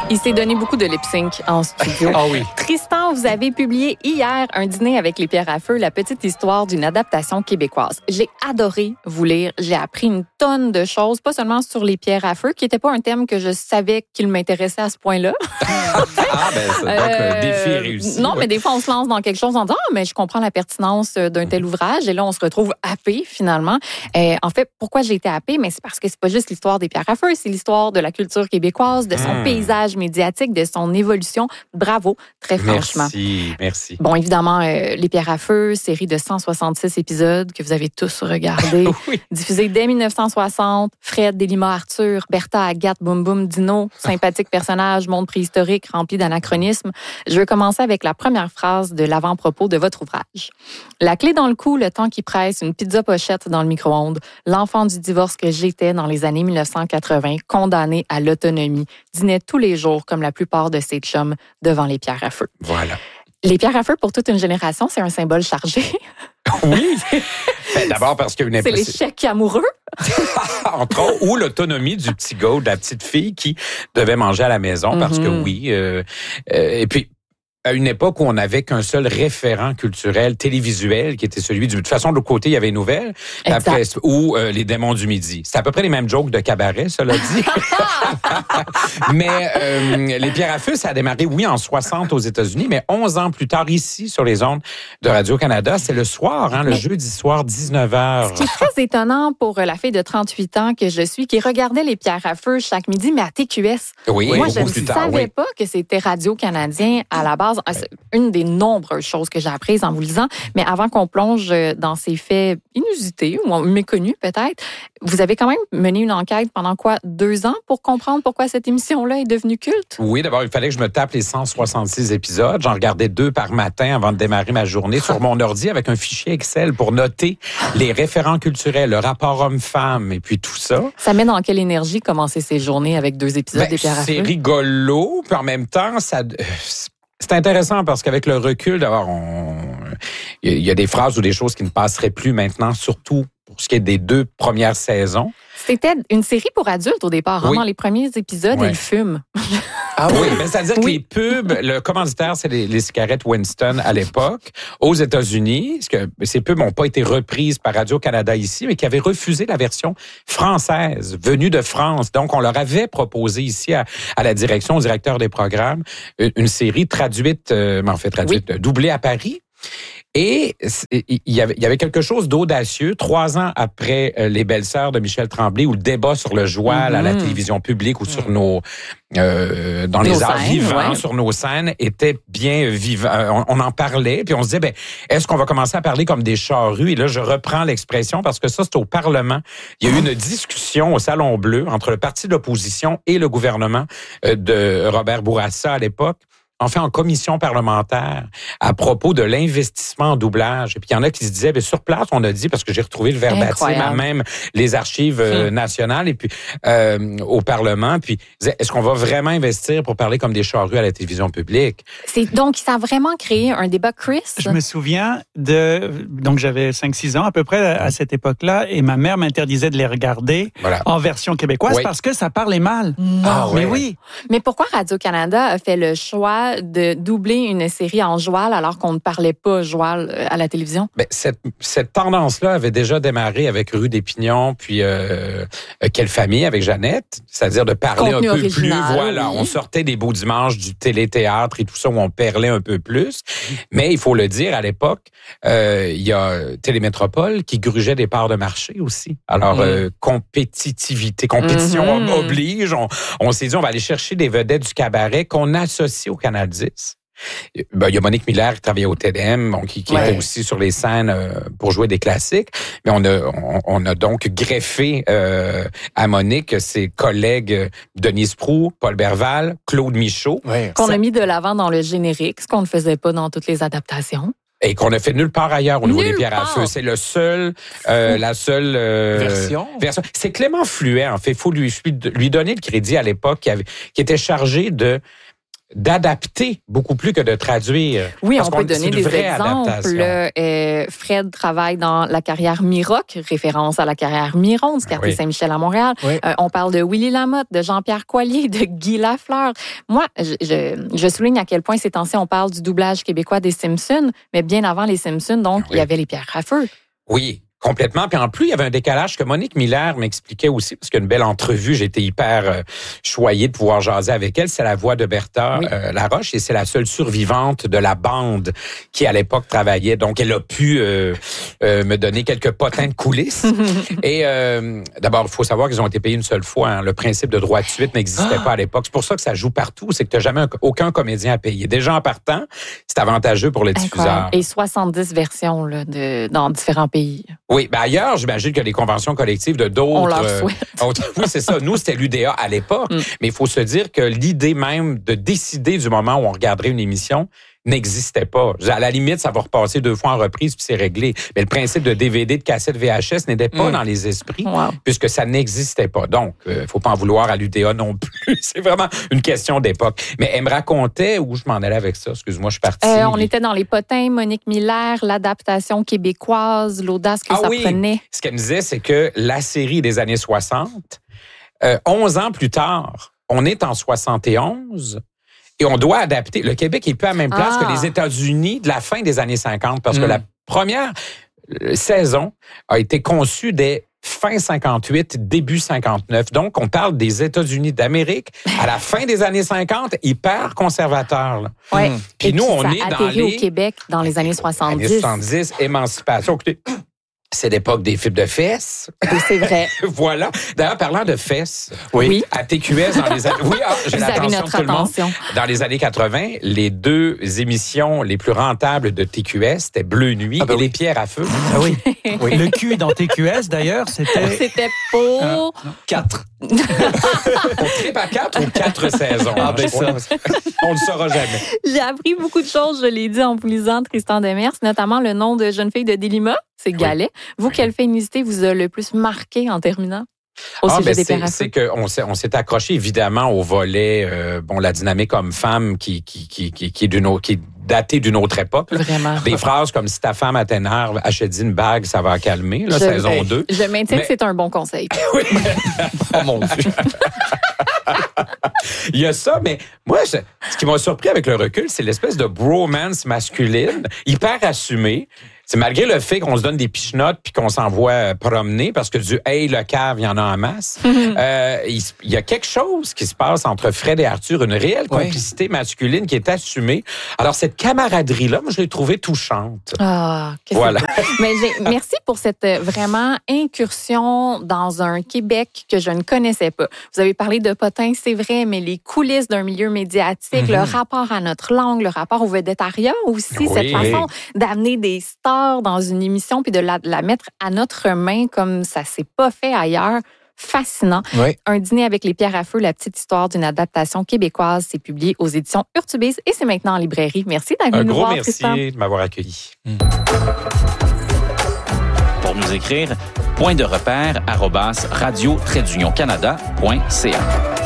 Il s'est donné beaucoup de lip-sync en studio. Ah oui. Tristan, vous avez publié hier Un dîner avec les pierres à feu, la petite histoire d'une adaptation québécoise. J'ai adoré vous lire. J'ai appris une tonne de choses, pas seulement sur les pierres à feu, qui n'était pas un thème que je savais qu'il m'intéressait à ce point-là. C'est donc un défi réussi. Non, mais des fois, on se lance dans quelque chose en disant « Ah, mais je comprends la pertinence d'un tel ouvrage. » Et là, on se retrouve happé, finalement. En fait, pourquoi j'ai été happé? Mais c'est parce que c'est pas juste l'histoire des pierres à feu, c'est l'histoire de la culture québécoise, de son paysage médiatique, de son évolution. Bravo, très franchement. Merci. Bon, évidemment, Les pierres à feu, série de 166 épisodes que vous avez tous regardés, Oui. diffusée dès 1960. Fred, Délima, Arthur, Bertha, Agathe, Boum Boum, Dino, sympathique personnage, monde préhistorique rempli d'anachronismes. Je veux commencer avec la première phrase de l'avant-propos de votre ouvrage. La clé dans le cou, le temps qui presse, une pizza pochette dans le micro-ondes, l'enfant du divorce que j'étais dans les années 1980, condamné à l'autonomie, dînait tous les jours, comme la plupart de ses chums, devant les pierres à feu. Voilà. Les pierres à feu, pour toute une génération, c'est un symbole chargé. Oui. D'abord parce qu'il y a une C'est l'échec amoureux. Entre autres, ou l'autonomie du petit gars ou de la petite fille qui devait manger à la maison parce que oui. Et puis, à une époque où on n'avait qu'un seul référent culturel, télévisuel, qui était celui du... De toute façon, de l'autre côté, il y avait les nouvelles, après, ou les démons du midi. C'est à peu près les mêmes jokes de cabaret, cela dit. Mais les pierres à feu, ça a démarré, oui, en 60 aux États-Unis, mais 11 ans plus tard, ici, sur les ondes de Radio-Canada, c'est le soir, le jeudi soir, 19h. Ce qui est très étonnant pour la fille de 38 ans que je suis, qui regardait les pierres à feu chaque midi, mais à TQS. Oui, moi, je ne plus tard, savais pas que c'était Radio-Canadien à la base. C'est une des nombreuses choses que j'ai apprises en vous lisant. Mais avant qu'on plonge dans ces faits inusités ou méconnus peut-être, vous avez quand même mené une enquête pendant 2 ans pour comprendre pourquoi cette émission-là est devenue culte? Oui, d'abord, il fallait que je me tape les 166 épisodes. J'en regardais 2 par matin avant de démarrer ma journée sur mon ordi avec un fichier Excel pour noter les référents culturels, le rapport homme-femme et puis tout ça. Ça met dans quelle énergie commencer ces journées avec 2 épisodes des pierres à feu? C'est rigolo, puis en même temps, c'est intéressant parce qu'avec le recul, d'abord, il y a des phrases ou des choses qui ne passeraient plus maintenant, surtout pour ce qui est des 2 premières saisons. C'était une série pour adultes au départ. Oui. Dans les premiers épisodes, ils fument. Ah oui, mais c'est-à-dire que les pubs, le commanditaire, c'est les cigarettes Winston à l'époque, aux États-Unis, parce que ces pubs n'ont pas été reprises par Radio-Canada ici, mais qui avaient refusé la version française, venue de France. Donc, on leur avait proposé ici à la direction, au directeur des programmes, une série traduite, doublée à Paris. Et il y avait quelque chose d'audacieux 3 ans après Les Belles-Sœurs de Michel Tremblay, où le débat sur le joual à la télévision publique ou sur dans les arts vivants, sur nos scènes, était bien vivant. On en parlait, puis on se disait, est-ce qu'on va commencer à parler comme des charrues? Et là, je reprends l'expression parce que ça, c'est au Parlement. Il y a eu une discussion au Salon Bleu entre le parti de l'opposition et le gouvernement de Robert Bourassa à l'époque. Enfin, en commission parlementaire, à propos de l'investissement en doublage. Et puis, il y en a qui se disaient, sur place, on a dit, parce que j'ai retrouvé le verbatim à même les archives nationales, et puis au Parlement, puis ils disaient, est-ce qu'on va vraiment investir pour parler comme des charrues à la télévision publique? Donc, ça a vraiment créé un débat, Chris? Je me souviens donc j'avais 5-6 ans à peu près à cette époque-là, et ma mère m'interdisait de les regarder en version québécoise parce que ça parlait mal. Non. Mais oui. Mais pourquoi Radio-Canada a fait le choix de doubler une série en joual alors qu'on ne parlait pas joual à la télévision? Cette tendance-là avait déjà démarré avec Rue des Pignons, puis Quelle famille avec Jeannette, c'est-à-dire de parler Contenu un peu original, plus. Voilà, oui. on sortait des beaux dimanches du téléthéâtre et tout ça où on perlait un peu plus. Mais il faut le dire, à l'époque, il y a Télémétropole qui grugeait des parts de marché aussi. Alors, compétition oblige. On s'est dit, on va aller chercher des vedettes du cabaret qu'on associe au Canal 10. Il y a Monique Miller qui travaillait au TDM, qui était aussi sur les scènes pour jouer des classiques. Mais on a donc greffé à Monique ses collègues Denise Proulx, Paul Berval, Claude Michaud. Qu'on a mis de l'avant dans le générique, ce qu'on ne faisait pas dans toutes les adaptations. Et qu'on a fait nulle part ailleurs au niveau des pierres à feu. C'est la seule version. C'est Clément Fluet, en fait. Il faut lui donner le crédit à l'époque, qui était chargé de d'adapter beaucoup plus que de traduire. Oui, parce on peut donner des exemples. Fred travaille dans la carrière Miroc, référence à la carrière Miron du quartier Saint-Michel à Montréal. Oui. On parle de Willy Lamotte, de Jean-Pierre Coallier, de Guy Lafleur. Moi, je souligne à quel point ces temps-ci, on parle du doublage québécois des Simpsons, mais bien avant les Simpsons, donc, il y avait les Pierres à feu. Oui. Complètement. Puis en plus, il y avait un décalage que Monique Miller m'expliquait aussi, parce qu'il y a une belle entrevue. J'ai été hyper choyé de pouvoir jaser avec elle. C'est la voix de Bertha Laroche et c'est la seule survivante de la bande qui, à l'époque, travaillait. Donc, elle a pu me donner quelques potins de coulisses. Et d'abord, il faut savoir qu'ils ont été payés une seule fois. Hein. Le principe de droit de suite n'existait pas à l'époque. C'est pour ça que ça joue partout. C'est que tu n'as jamais aucun comédien à payer. Déjà, en partant, c'est avantageux pour les diffuseurs. Et 70 versions là, dans différents pays. Oui, ben ailleurs, j'imagine que les conventions collectives de d'autres... On leur souhaite. Oui, c'est ça. Nous, c'était l'UDA à l'époque. Mais il faut se dire que l'idée même de décider du moment où on regarderait une émission n'existait pas. À la limite, ça va repasser 2 fois en reprise puis c'est réglé. Mais le principe de DVD, de cassette VHS n'était pas dans les esprits puisque ça n'existait pas. Donc, faut pas en vouloir à l'UDA non plus. C'est vraiment une question d'époque. Mais elle me racontait où je m'en allais avec ça. Excuse-moi, je suis partie. On était dans les potins, Monique Miller, l'adaptation québécoise, l'audace que ça prenait. Ce qu'elle me disait, c'est que la série des années 60, 11 ans plus tard, on est en 71... Et on doit adapter. Le Québec est plus à la même place que les États-Unis de la fin des années 50 parce que la première saison a été conçue dès fin 58, début 59. Donc, on parle des États-Unis d'Amérique à la fin des années 50, hyper conservateurs. Oui. Puis nous, on est dans au Québec dans les années 70. Années 70, émancipation. Écoutez, c'est l'époque des fibres de fesses. Oui, c'est vrai. Voilà. D'ailleurs, parlant de fesses, à TQS dans les années... Oui, j'ai l'attention de tout le monde. Dans les années 80, les 2 émissions les plus rentables de TQS, c'était Bleu Nuit et Les Pierres à feu. Ah oui. Le cul dans TQS, d'ailleurs, c'était... C'était pour... 4. Pour trip à 4 ou 4 saisons? On ne le saura jamais. J'ai appris beaucoup de choses, je l'ai dit en vous lisant Tristan Demers, notamment le nom de jeune fille de Delima. C'est Galet. Vous, quelle féminité vous a le plus marqué en terminant? C'est qu'on s'est accroché évidemment au volet, la dynamique homme-femme qui est datée d'une autre époque. Là. Vraiment. Des phrases comme si ta femme a t'énerve, achète une bague, ça va calmer, là, saison 2. Je maintiens que c'est un bon conseil. Oui. Oh mon Dieu. Il y a ça, mais moi, ce qui m'a surpris avec le recul, c'est l'espèce de bromance masculine, hyper assumée. C'est malgré le fait qu'on se donne des pichenottes puis qu'on s'envoie promener parce que du « hey, le cave », il y en a en masse. Il y a quelque chose qui se passe entre Fred et Arthur, une réelle complicité masculine qui est assumée. Alors, cette camaraderie-là, moi, je l'ai trouvée touchante. Voilà. Mais merci pour cette vraiment incursion dans un Québec que je ne connaissais pas. Vous avez parlé de potins, c'est vrai, mais les coulisses d'un milieu médiatique, le rapport à notre langue, le rapport au védétariat aussi, cette façon d'amener des stars dans une émission puis de la mettre à notre main comme ça s'est pas fait ailleurs. Fascinant. Un dîner avec les pierres à feu, la petite histoire d'une adaptation québécoise, c'est publié aux éditions Urtubise et c'est maintenant en librairie. Merci d'être venu nous voir, Tristan. Un gros merci de m'avoir accueilli. Pour nous écrire, point-de-repère@radio-canada.ca.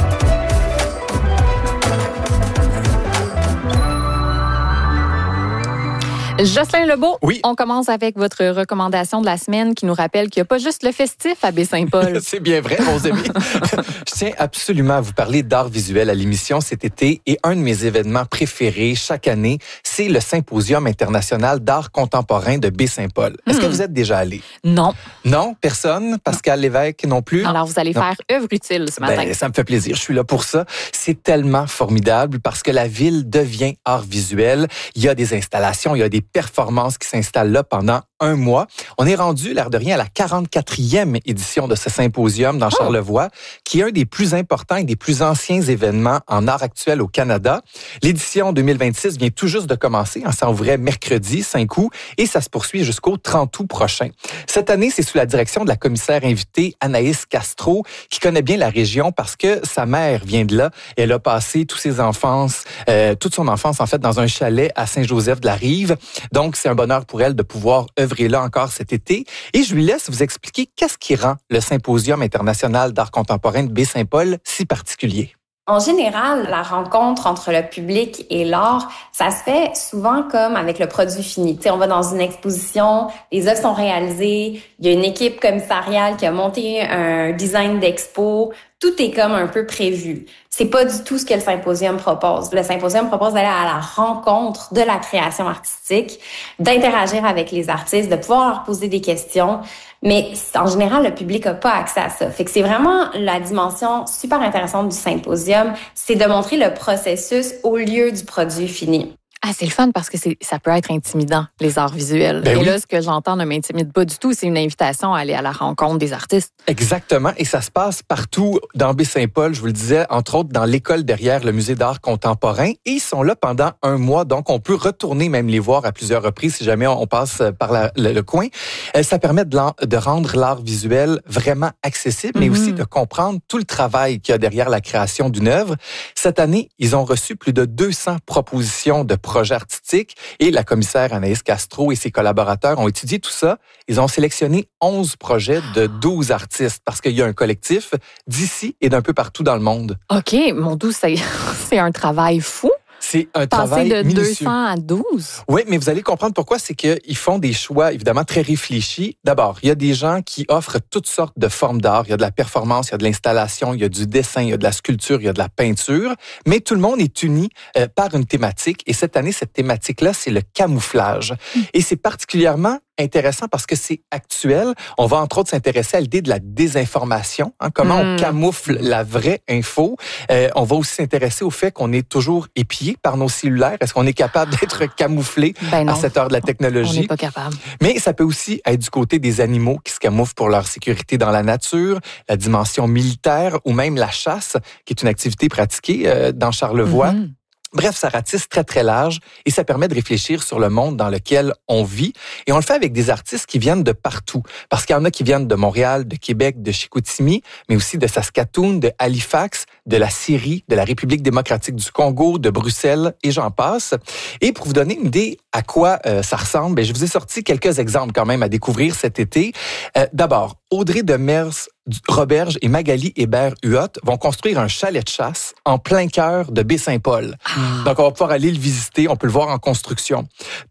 Jocelyn Lebeau, on commence avec votre recommandation de la semaine qui nous rappelle qu'il n'y a pas juste le festif à Baie-Saint-Paul. C'est bien vrai, mon ami. Je tiens absolument à vous parler d'art visuel à l'émission cet été et un de mes événements préférés chaque année, c'est le Symposium international d'art contemporain de Baie-Saint-Paul. Est-ce que vous êtes déjà allé? Non. Non? Personne? Pascal Lévesque non plus? Alors, vous allez faire œuvre utile ce matin. Ça me fait plaisir. Je suis là pour ça. C'est tellement formidable parce que la ville devient art visuel. Il y a des installations, il y a des performances qui s'installent là pendant un mois. On est rendu, l'air de rien, à la 44e édition de ce symposium dans Charlevoix, qui est un des plus importants et des plus anciens événements en art actuel au Canada. L'édition 2026 vient tout juste de commencer. Ça ouvrait mercredi 5 août et ça se poursuit jusqu'au 30 août prochain. Cette année, c'est sous la direction de la commissaire invitée Anaïs Castro, qui connaît bien la région parce que sa mère vient de là. Elle a passé toute son enfance en fait dans un chalet à Saint-Joseph-de-la-Rive. Donc, c'est un bonheur pour elle de pouvoir œuvrer là encore cet été. Et je lui laisse vous expliquer qu'est-ce qui rend le Symposium international d'art contemporain de Baie-Saint-Paul si particulier. En général, la rencontre entre le public et l'art, ça se fait souvent comme avec le produit fini. Tu sais, on va dans une exposition, les œuvres sont réalisées, il y a une équipe commissariale qui a monté un design d'expo, tout est comme un peu prévu. C'est pas du tout ce que le symposium propose. Le symposium propose d'aller à la rencontre de la création artistique, d'interagir avec les artistes, de pouvoir leur poser des questions. Mais en général, le public n'a pas accès à ça. Fait que c'est vraiment la dimension super intéressante du symposium, c'est de montrer le processus au lieu du produit fini. Ah, c'est le fun parce que ça peut être intimidant, les arts visuels. Et là, ce que j'entends ne m'intimide pas du tout. C'est une invitation à aller à la rencontre des artistes. Exactement. Et ça se passe partout dans Baie-Saint-Paul. Je vous le disais, entre autres, dans l'école derrière le Musée d'art contemporain. Et ils sont là pendant un mois. Donc, on peut retourner même les voir à plusieurs reprises si jamais on passe par le coin. Ça permet de rendre l'art visuel vraiment accessible, mais aussi de comprendre tout le travail qu'il y a derrière la création d'une œuvre. Cette année, ils ont reçu plus de 200 propositions de projets artistiques et la commissaire Anaïs Castro et ses collaborateurs ont étudié tout ça. Ils ont sélectionné 11 projets de 12 artistes parce qu'il y a un collectif d'ici et d'un peu partout dans le monde. OK, mon doux, c'est un travail fou. C'est un travail de minutieux. 200 à 12. Oui, mais vous allez comprendre pourquoi. C'est qu'ils font des choix, évidemment, très réfléchis. D'abord, il y a des gens qui offrent toutes sortes de formes d'art. Il y a de la performance, il y a de l'installation, il y a du dessin, il y a de la sculpture, il y a de la peinture. Mais tout le monde est uni par une thématique. Et cette année, cette thématique-là, c'est le camouflage. Et c'est particulièrement intéressant parce que c'est actuel. On va entre autres s'intéresser à l'idée de la désinformation, comment on camoufle la vraie info. On va aussi s'intéresser au fait qu'on est toujours épié par nos cellulaires. Est-ce qu'on est capable d'être camouflé à cette heure de la technologie? On n'est pas capable. Mais ça peut aussi être du côté des animaux qui se camouflent pour leur sécurité dans la nature, la dimension militaire ou même la chasse, qui est une activité pratiquée dans Charlevoix. Bref, ça ratisse très, très large et ça permet de réfléchir sur le monde dans lequel on vit. Et on le fait avec des artistes qui viennent de partout. Parce qu'il y en a qui viennent de Montréal, de Québec, de Chicoutimi, mais aussi de Saskatoon, de Halifax, de la Syrie, de la République démocratique du Congo, de Bruxelles et j'en passe. Et pour vous donner une idée à quoi ça ressemble, je vous ai sorti quelques exemples quand même à découvrir cet été. D'abord, Audrey Demers Roberge et Magali Hébert-Huot vont construire un chalet de chasse en plein cœur de Baie-Saint-Paul. Donc, on va pouvoir aller le visiter. On peut le voir en construction.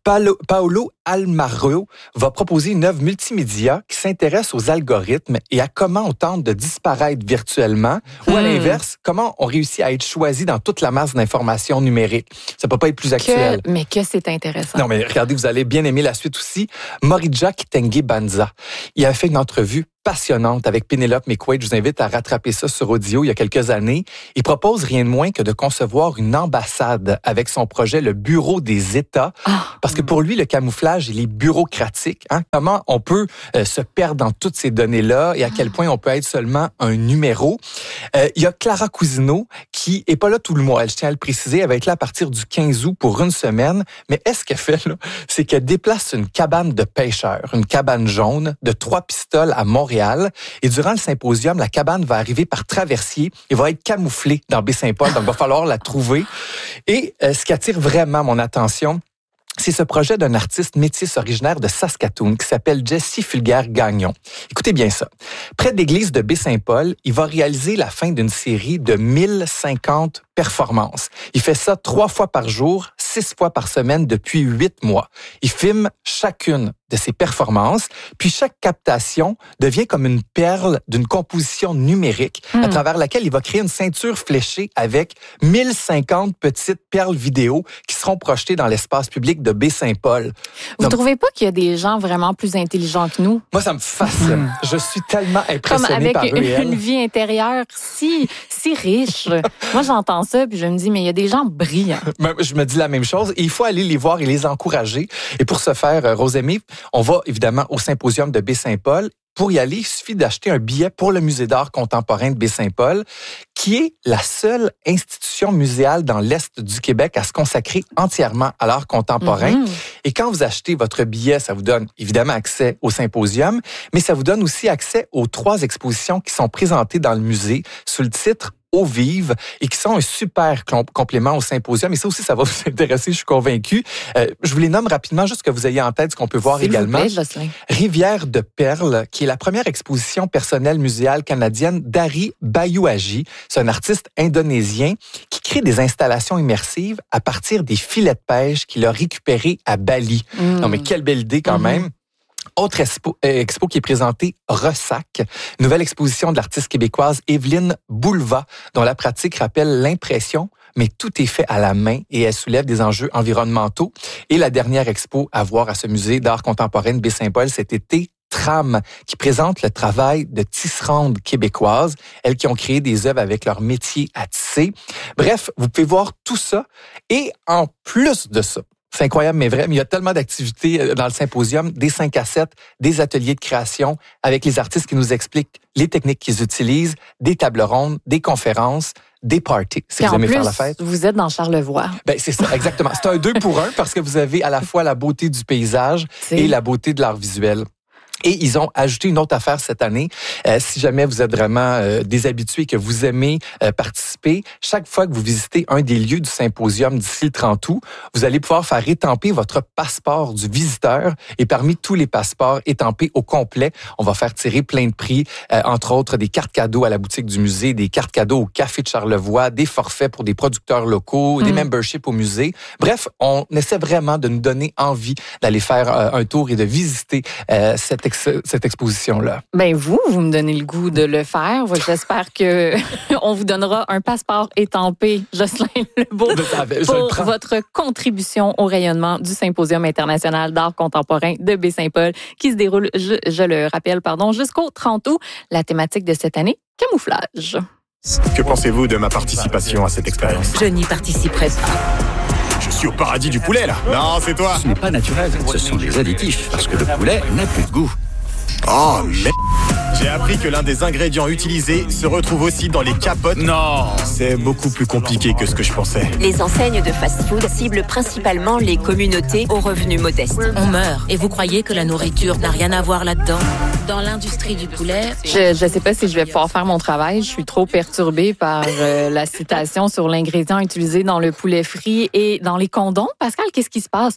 Paolo Almaro va proposer une œuvre multimédia qui s'intéresse aux algorithmes et à comment on tente de disparaître virtuellement ou, à l'inverse, comment on réussit à être choisi dans toute la masse d'informations numériques. Ça peut pas être plus actuel. Mais que c'est intéressant. Non, mais regardez, vous allez bien aimer la suite aussi. Morija Kitenge Banza. Il a fait une entrevue passionnante avec Pénélope McQuaid. Je vous invite à rattraper ça sur audio il y a quelques années. Il propose rien de moins que de concevoir une ambassade avec son projet Le Bureau des États. Parce que pour lui, le camouflage, il est bureaucratique. Comment on peut se perdre dans toutes ces données-là et à quel point on peut être seulement un numéro. Il y a Clara Cousineau qui est pas là tout le mois. Je tiens à le préciser. Elle va être là à partir du 15 août pour une semaine. Mais ce qu'elle fait, là, c'est qu'elle déplace une cabane de pêcheurs, une cabane jaune de 3 pistoles à Montréal. Et durant le symposium, la cabane va arriver par traversier et va être camouflée dans Baie-Saint-Paul. Donc, il va falloir la trouver. Et ce qui attire vraiment mon attention, c'est ce projet d'un artiste métis originaire de Saskatoon qui s'appelle Jessie Fulguère-Gagnon. Écoutez bien ça. Près de l'église de Baie-Saint-Paul, il va réaliser la fin d'une série de 1050 performances. Il fait ça 3 fois par jour, 6 fois par semaine depuis 8 mois. Il filme chacune de ses performances, puis chaque captation devient comme une perle d'une composition numérique à travers laquelle il va créer une ceinture fléchée avec 1050 petites perles vidéo qui seront projetées dans l'espace public de Baie-Saint-Paul. Vous trouvez pas qu'il y a des gens vraiment plus intelligents que nous? Moi, ça me fascine. Je suis tellement impressionné par eux. Comme avec une vie intérieure si riche. Moi, j'entends ça, puis je me dis, mais il y a des gens brillants. Je me dis la même chose. Et il faut aller les voir et les encourager. Et pour ce faire, Rosémie, on va évidemment au symposium de Baie-Saint-Paul. Pour y aller, il suffit d'acheter un billet pour le Musée d'art contemporain de Baie-Saint-Paul, qui est la seule institution muséale dans l'Est du Québec à se consacrer entièrement à l'art contemporain. Et quand vous achetez votre billet, ça vous donne évidemment accès au symposium, mais ça vous donne aussi accès aux 3 expositions qui sont présentées dans le musée sous le titre eau vive et qui sont un super complément au symposium. Et ça aussi, ça va vous intéresser, je suis convaincu. Je vous les nomme rapidement, juste que vous ayez en tête ce qu'on peut voir également. S'il vous plaît, Jocelyn. Rivière de Perles, qui est la première exposition personnelle muséale canadienne d'Ari Bayouaji. C'est un artiste indonésien qui crée des installations immersives à partir des filets de pêche qu'il a récupérés à Bali. Non, mais quelle belle idée quand même. Autre expo qui est présentée, Ressac, nouvelle exposition de l'artiste québécoise Evelyne Boulva, dont la pratique rappelle l'impression, mais tout est fait à la main et elle soulève des enjeux environnementaux. Et la dernière expo à voir à ce musée d'art contemporain de Baie-Saint-Paul cet été, Tram, qui présente le travail de tisserandes québécoises, elles qui ont créé des œuvres avec leur métier à tisser. Bref, vous pouvez voir tout ça. Et en plus de ça, c'est incroyable, mais vrai, mais il y a tellement d'activités dans le symposium, des 5 à 7, des ateliers de création avec les artistes qui nous expliquent les techniques qu'ils utilisent, des tables rondes, des conférences, des parties, si vous aimez faire la fête. Vous êtes dans Charlevoix. Ben, c'est ça, exactement. C'est un 2 pour 1 parce que vous avez à la fois la beauté du paysage et la beauté de l'art visuel. Et ils ont ajouté une autre affaire cette année. Si jamais vous êtes vraiment des habitués, que vous aimez participer, chaque fois que vous visitez un des lieux du symposium d'ici le 30 août, vous allez pouvoir faire étamper votre passeport du visiteur. Et parmi tous les passeports étampés au complet, on va faire tirer plein de prix, entre autres des cartes cadeaux à la boutique du musée, des cartes cadeaux au Café de Charlevoix, des forfaits pour des producteurs locaux, des memberships au musée. Bref, on essaie vraiment de nous donner envie d'aller faire un tour et de visiter cette exposition-là. Ben vous me donnez le goût de le faire. J'espère que on vous donnera un passeport étampé, Jocelyn Lebeau, pour votre contribution au rayonnement du Symposium international d'art contemporain de Baie-Saint-Paul, qui se déroule, je le rappelle, jusqu'au 30 août. La thématique de cette année, camouflage. Que pensez-vous de ma participation à cette expérience? Je n'y participerai pas. Je suis au paradis du poulet, là. Non, c'est toi. Ce n'est pas naturel, ce sont des additifs, parce que le poulet n'a plus de goût. Oh, merde. J'ai appris que l'un des ingrédients utilisés se retrouve aussi dans les capotes. Non! C'est beaucoup plus compliqué que ce que je pensais. Les enseignes de fast-food ciblent principalement les communautés aux revenus modestes. On meurt. Et vous croyez que la nourriture n'a rien à voir là-dedans? Dans l'industrie du poulet... Je sais pas si je vais pouvoir faire mon travail. Je suis trop perturbée par la citation sur l'ingrédient utilisé dans le poulet frit et dans les condoms. Pascal, qu'est-ce qui se passe?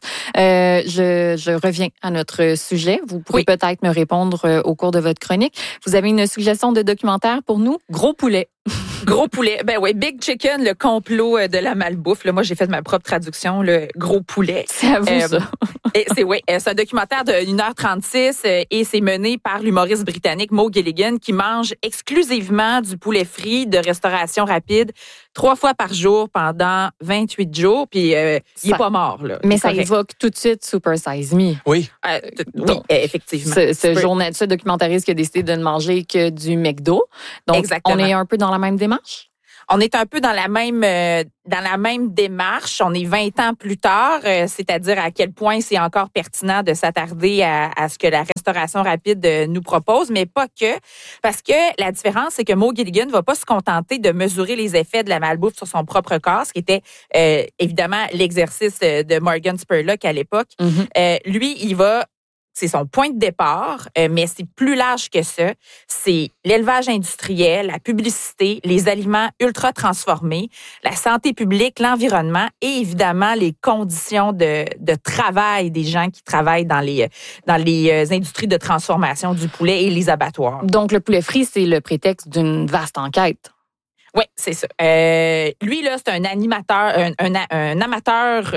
Je reviens à notre sujet. Vous pourrez peut-être me répondre au cours de votre chronique. Vous avez une suggestion de documentaire pour nous? Gros poulet. Gros poulet. Ben oui, Big Chicken, le complot de la malbouffe. Là, moi, j'ai fait ma propre traduction, le gros poulet. C'est à vous, ça. C'est un documentaire de 1h36 et c'est mené par l'humoriste britannique Mo Gilligan qui mange exclusivement du poulet frit de restauration rapide 3 fois par jour pendant 28 jours. Puis, il est pas mort, là. Mais ça évoque tout de suite Super Size Me. Oui. Oui, effectivement. Ce documentariste qui a décidé de ne manger que du McDo. Donc, exactement. On est un peu dans la même démarche? On est un peu dans la même démarche. On est 20 ans plus tard, c'est-à-dire à quel point c'est encore pertinent de s'attarder à ce que la restauration rapide nous propose, mais pas que. Parce que la différence, c'est que Mo Gilligan ne va pas se contenter de mesurer les effets de la malbouffe sur son propre corps, ce qui était évidemment l'exercice de Morgan Spurlock à l'époque. Lui, c'est son point de départ, mais c'est plus large que ça. C'est l'élevage industriel, la publicité, les aliments ultra transformés, la santé publique, l'environnement et évidemment les conditions de travail des gens qui travaillent dans les industries de transformation du poulet et les abattoirs. Donc le poulet frit, c'est le prétexte d'une vaste enquête. Oui, c'est ça. Lui, là, c'est un animateur, un amateur,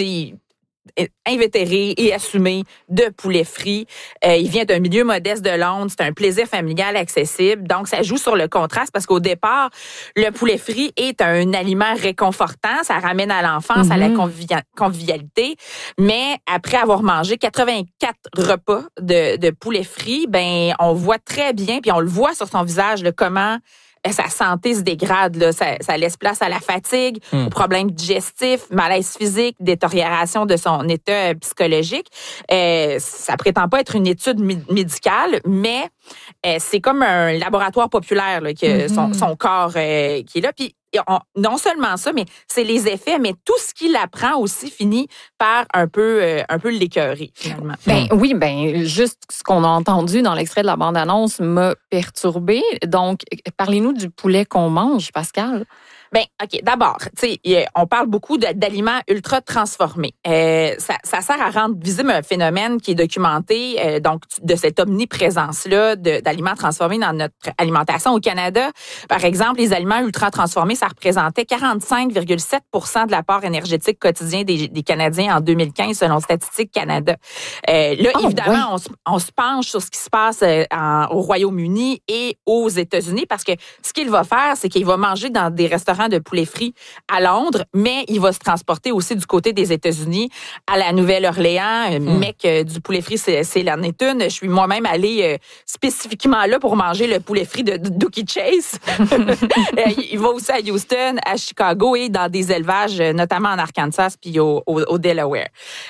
invétéré et assumé de poulet frit. Il vient d'un milieu modeste de Londres. C'est un plaisir familial accessible. Donc, ça joue sur le contraste parce qu'au départ, le poulet frit est un aliment réconfortant. Ça ramène à l'enfance, à la convivialité. Mais après avoir mangé 84 repas de poulet frit, ben, on voit très bien, puis on le voit sur son visage, comment sa santé se dégrade. Là. Ça laisse place à la fatigue, aux problèmes digestifs, malaise physique, détérioration de son état psychologique. Ça prétend pas être une étude médicale, mais c'est comme un laboratoire populaire là, que son corps qui est là. Puis non seulement ça, mais c'est les effets, mais tout ce qu'il apprend aussi finit par un peu l'écœurer, finalement. Juste ce qu'on a entendu dans l'extrait de la bande-annonce m'a perturbée. Donc, parlez-nous du poulet qu'on mange, Pascal. OK. D'abord, on parle beaucoup d'aliments ultra transformés. Ça sert à rendre visible un phénomène qui est documenté, donc de cette omniprésence-là d'aliments transformés dans notre alimentation au Canada. Par exemple, les aliments ultra transformés, ça représentait 45,7% de l'apport énergétique quotidien des Canadiens en 2015, selon Statistique Canada. Évidemment, on se penche sur ce qui se passe au Royaume-Uni et aux États-Unis parce que ce qu'il va faire, c'est qu'il va manger dans des restaurants de poulet frit à Londres, mais il va se transporter aussi du côté des États-Unis à la Nouvelle-Orléans. Mec du poulet frit, c'est la Netune. Je suis moi-même allée spécifiquement là pour manger le poulet frit de Dookie Chase. Il va aussi à Houston, à Chicago et dans des élevages, notamment en Arkansas puis au Delaware.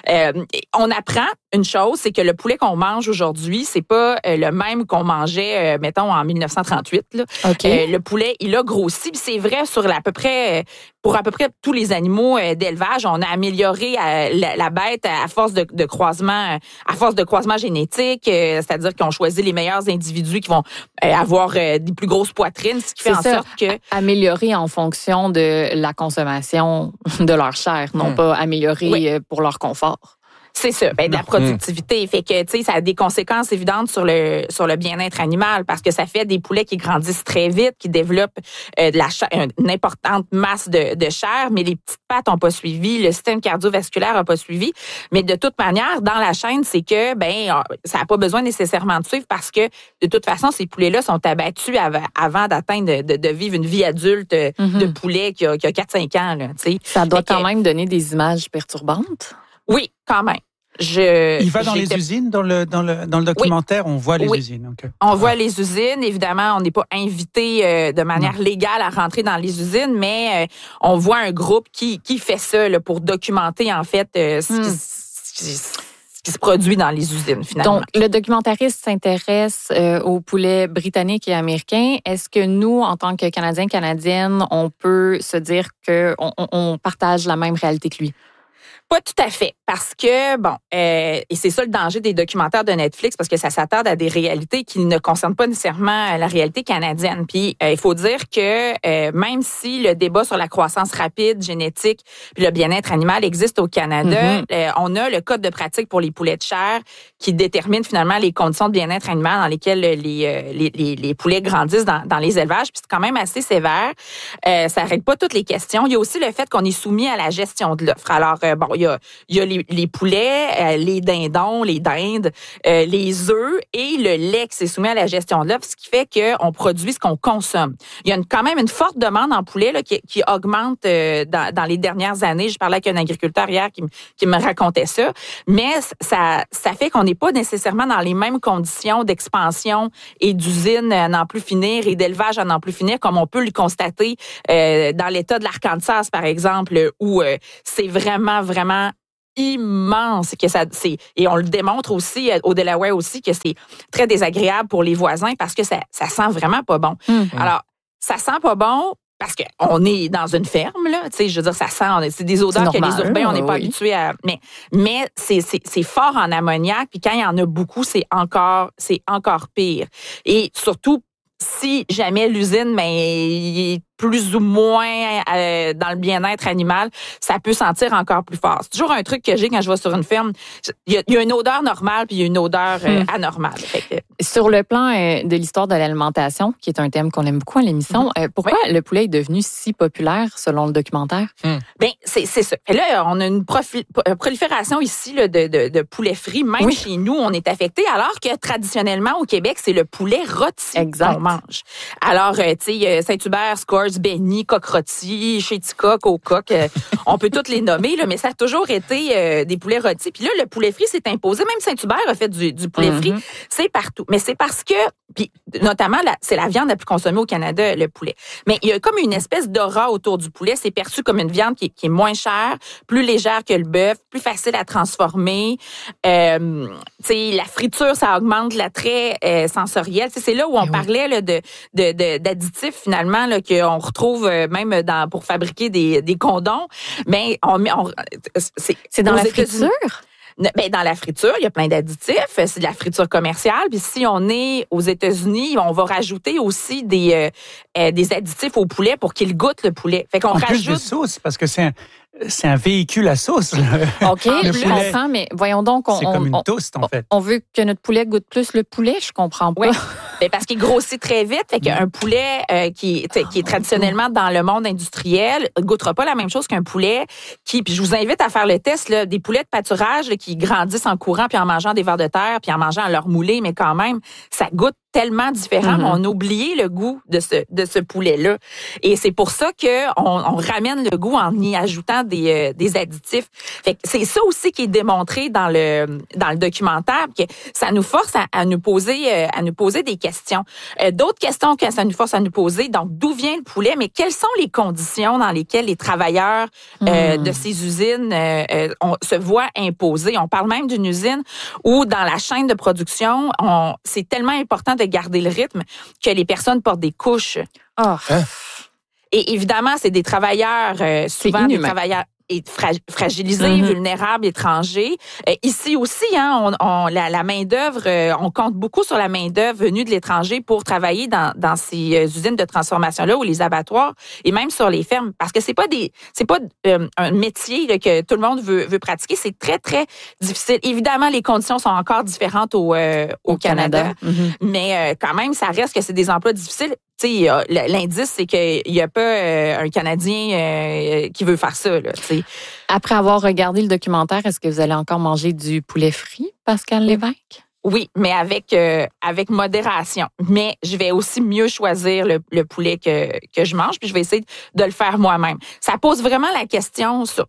On apprend une chose, c'est que le poulet qu'on mange aujourd'hui, c'est pas le même qu'on mangeait, mettons, en 1938. Là. Okay. Le poulet, il a grossi. Puis c'est vrai pour à peu près tous les animaux d'élevage. On a amélioré la bête à force de croisement génétique, c'est-à-dire qu'on choisit les meilleurs individus qui vont avoir des plus grosses poitrines, ce qui fait en sorte que... Améliorer en fonction de la consommation de leur chair, non pas améliorer pour leur confort. C'est ça, de la productivité. Fait que, tu sais, ça a des conséquences évidentes sur le bien-être animal parce que ça fait des poulets qui grandissent très vite, qui développent une importante masse de chair, mais les petites pattes n'ont pas suivi, le système cardiovasculaire n'a pas suivi. Mais de toute manière, dans la chaîne, c'est que, ça n'a pas besoin nécessairement de suivre parce que, de toute façon, ces poulets-là sont abattus avant d'atteindre de vivre une vie adulte de poulet qui a 4-5 ans, là, tu sais. Ça doit quand même donner des images perturbantes. Oui, quand même. Il va dans les usines, dans le documentaire, on voit les usines. Okay. On voit les usines. Évidemment, on n'est pas invité de manière légale à rentrer dans les usines, mais on voit un groupe qui fait ça là, pour documenter en fait ce qui se produit dans les usines, finalement. Donc, le documentariste s'intéresse aux poulets britanniques et américains. Est-ce que nous, en tant que Canadiens, Canadiennes, on peut se dire qu'on partage la même réalité que lui? Pas tout à fait, parce que, et c'est ça le danger des documentaires de Netflix, parce que ça s'attarde à des réalités qui ne concernent pas nécessairement la réalité canadienne. Puis, il faut dire que même si le débat sur la croissance rapide, génétique, puis le bien-être animal existe au Canada, on a le code de pratique pour les poulets de chair qui détermine finalement les conditions de bien-être animal dans lesquelles les poulets grandissent dans les élevages. Puis c'est quand même assez sévère. Ça règle pas toutes les questions. Il y a aussi le fait qu'on est soumis à la gestion de l'offre. Alors, il y a les poulets, les dindons, les dindes, les œufs et le lait qui est soumis à la gestion de l'offre, ce qui fait qu'on produit ce qu'on consomme. Il y a quand même une forte demande en poulet là, qui augmente dans les dernières années. Je parlais avec un agriculteur hier qui me racontait ça. Mais ça fait qu'on n'est pas nécessairement dans les mêmes conditions d'expansion et d'usine à n'en plus finir et d'élevage à n'en plus finir, comme on peut le constater dans l'État de l'Arkansas, par exemple, où c'est vraiment immense et on le démontre aussi au Delaware aussi que c'est très désagréable pour les voisins parce que ça sent vraiment pas bon. Alors, ça sent pas bon parce qu'on est dans une ferme, là, tu sais, je veux dire, ça sent, c'est des odeurs que les urbains, on n'est pas habitués à, mais c'est fort en ammoniac, puis quand il y en a beaucoup, c'est encore pire. Et surtout, si jamais l'usine, il est plus ou moins dans le bien-être animal, ça peut sentir encore plus fort. C'est toujours un truc que j'ai quand je vais sur une ferme. Il y a une odeur normale puis il y a une odeur anormale. Sur le plan de l'histoire de l'alimentation, qui est un thème qu'on aime beaucoup à l'émission, pourquoi le poulet est devenu si populaire selon le documentaire? C'est ça. Et là, on a une prolifération ici là, de poulet frit. Même chez nous, on est affecté, alors que traditionnellement au Québec, c'est le poulet rôti qu'on mange. Alors, tu sais, Saint-Hubert, Scores, Benny, Coq rôti, chez Ticoc, au Coq, on peut tous les nommer, là, mais ça a toujours été des poulets rôtis. Puis là, le poulet frit s'est imposé. Même Saint-Hubert a fait du poulet frit. C'est partout. Mais c'est parce que, puis notamment, c'est la viande la plus consommée au Canada, le poulet. Mais il y a comme une espèce d'aura autour du poulet. C'est perçu comme une viande qui est moins chère, plus légère que le bœuf, plus facile à transformer. Tu sais, la friture, ça augmente l'attrait sensoriel. C'est là où on parlait là, d'additifs, finalement, là, qu'on qu'on retrouve même pour fabriquer des condoms. Mais c'est dans la friture? Ben, dans la friture, il y a plein d'additifs. C'est de la friture commerciale. Puis si on est aux États-Unis, on va rajouter aussi des additifs au poulet pour qu'il goûte le poulet. Fait qu'on rajoute plus de sauce, parce que c'est un véhicule à sauce. OK, je comprends, mais voyons donc. C'est comme une toast, en fait. On veut que notre poulet goûte plus le poulet, je comprends pas. Oui. Ben parce qu'il grossit très vite. Fait qu'un poulet qui est traditionnellement dans le monde industriel goûtera pas la même chose qu'un poulet puis je vous invite à faire le test, là, des poulets de pâturage là, qui grandissent en courant puis en mangeant des vers de terre puis en mangeant leur moulé, mais quand même, ça goûte tellement différent. On a oublié le goût de ce poulet-là. Et c'est pour ça qu'on ramène le goût en y ajoutant des additifs. Fait que c'est ça aussi qui est démontré dans le documentaire, que ça nous force à nous poser des questions. D'autres questions que ça nous force à nous poser, donc d'où vient le poulet, mais quelles sont les conditions dans lesquelles les travailleurs de ces usines se voient imposer. On parle même d'une usine où dans la chaîne de production, c'est tellement important de garder le rythme que les personnes portent des couches. Oh. Et évidemment, c'est des travailleurs, souvent des travailleurs fragilisés, vulnérables, étrangers. Ici aussi, la main-d'œuvre, on compte beaucoup sur la main-d'œuvre venue de l'étranger pour travailler dans ces usines de transformation-là ou les abattoirs et même sur les fermes. Parce que c'est pas un métier là, que tout le monde veut pratiquer. C'est très, très difficile. Évidemment, les conditions sont encore différentes au Canada. Mais quand même, ça reste que c'est des emplois difficiles. T'sais, l'indice, c'est qu'il n'y a pas un Canadien qui veut faire ça. Là, après avoir regardé le documentaire, est-ce que vous allez encore manger du poulet frit, Pascale Lévesque? Oui, mais avec modération. Mais je vais aussi mieux choisir le poulet que je mange, puis je vais essayer de le faire moi-même. Ça pose vraiment la question sur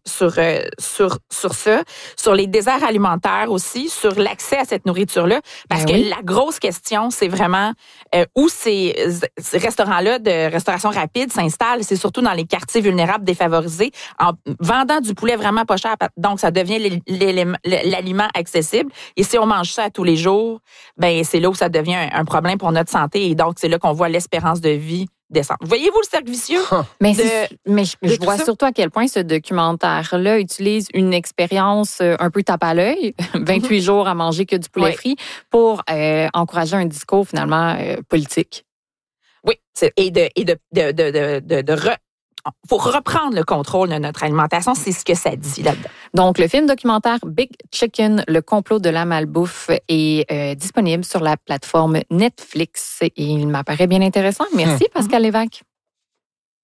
ça, sur les déserts alimentaires aussi, sur l'accès à cette nourriture-là, parce que la grosse question, c'est vraiment où ces restaurants-là de restauration rapide s'installent. C'est surtout dans les quartiers vulnérables, défavorisés, en vendant du poulet vraiment pas cher. Donc, ça devient l'aliment accessible. Et si on mange ça tous les jours, ben c'est là où ça devient un problème pour notre santé et donc c'est là qu'on voit l'espérance de vie descendre. Voyez-vous le cercle vicieux? Mais je vois surtout à quel point ce documentaire-là utilise une expérience un peu tape à l'œil, 28 jours à manger que du poulet frit, pour encourager un discours finalement politique. Oui, faut reprendre le contrôle de notre alimentation, c'est ce que ça dit là-dedans. Donc, le film documentaire Big Chicken, le complot de la malbouffe est disponible sur la plateforme Netflix et il m'apparaît bien intéressant. Merci, Pascale Lévesque.